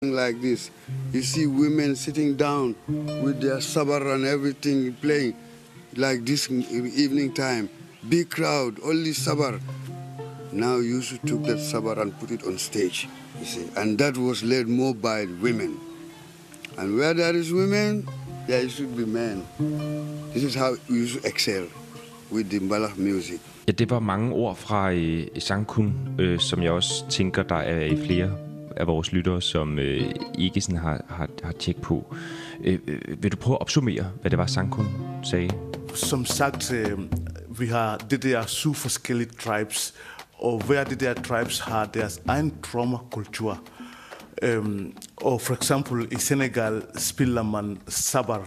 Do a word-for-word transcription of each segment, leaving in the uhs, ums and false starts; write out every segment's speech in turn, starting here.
Like this, you see women sitting down with their sabar and everything playing like this evening time. Big crowd, only sabar. Now Yusuf took that sabar and put it on stage, you see, and that was led more by women. And where there is women, there should be men. This is how Yusuf excel with the Mbalakh music. Ja, det var mange ord fra øh, Sankun, øh, som jeg også tænker, der er i flere af vores lyttere, som øh, ikke sådan har, har, har tjek på. Øh, øh, vil du prøve at opsummere, hvad det var, Sankun sagde? Som sagt, øh, vi har det der syv forskellige tribes, og hver det der tribes har deres egen trauma-kultur. Um, og for eksempel i Senegal spiller man sabar.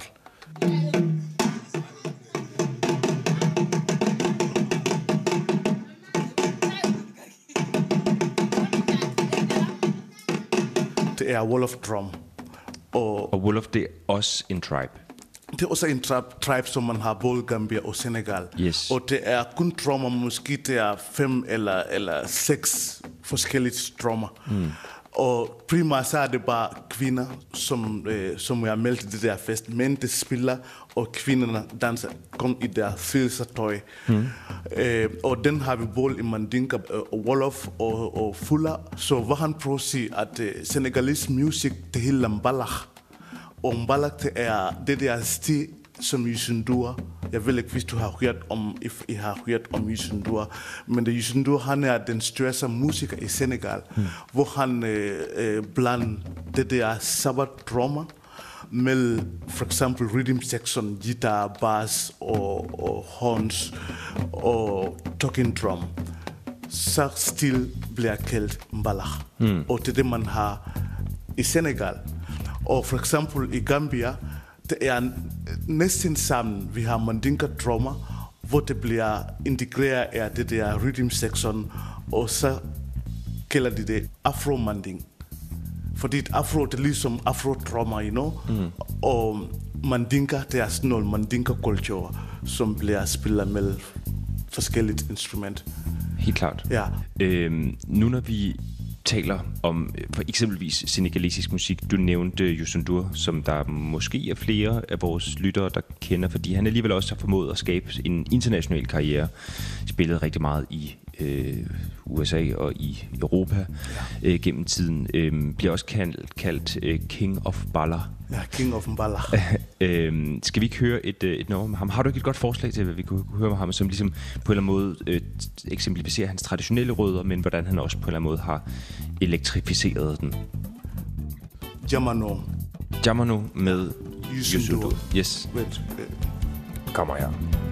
Det er Wolof drum. Og, og Wolof, det er også en tribe? Det er også en tribe, tribe som man har både Gambia og Senegal. Yes. Og det er kun trommer, måske det er fem eller, eller seks forskellige trommer. Mm. Og primært så er det bare kvinder, som, øh, som er meldt til det der fest. Mænd, de spiller, og kvinderne danser kun i deres følelsetøj. Mm. Øh, og den har vi både i Mandinka, øh, Wolof og, og Fula. Så hvad han prøver at sige, at øh, Senegalese music, det hedder Mbalakh. Og Mbalakh, det er det der stil, som Youssou N'Dour. Jeg ved ikke, hvis du har hørt om, if I har hørt om Youssou N'Dour, men Youssou N'Dour, han er den største musiker i Senegal, hmm. hvor han øh, øh, blandt det der sabat-drummer med for eksempel rhythm section, guitar, bass og, og horns og talking drum. Så stil bliver kaldt Mbalakh. Hmm. Og det er det, man har i Senegal. Og for eksempel i Gambia, det er næsten sammen. Vi har Mandinka drummer, hvor det bliver integreret af det der rhythm section, og så kalder de det afro-manding. Fordi afro, det er ligesom afro-drummer, you know? Mm. Og Mandinka, det er sådan noget Mandinka-kultur, som bliver spillet med forskellige instrumenter. Helt klart. Ja. Øhm, nu når vi taler om for eksempelvis senegalesisk musik. Du nævnte Youssou N'Dour, som der måske er flere af vores lyttere, der kender, fordi han alligevel også har formået at skabe en international karriere. Spillet rigtig meget i øh, U S A og i Europa ja. øh, gennem tiden. Øh, bliver også kaldt, kaldt øh, King of Mbala. Ja, King of Mbala. øh, skal vi ikke høre et, et nummer med ham? Har du ikke et godt forslag til, hvad vi kunne høre med ham, som ligesom på en eller anden måde øh, eksemplificerer hans traditionelle rødder, men hvordan han også på en eller anden måde har elektrificeret den? Jamano. Jamano med Youssou N'Dour. Yes. Wait, wait. Kommer her.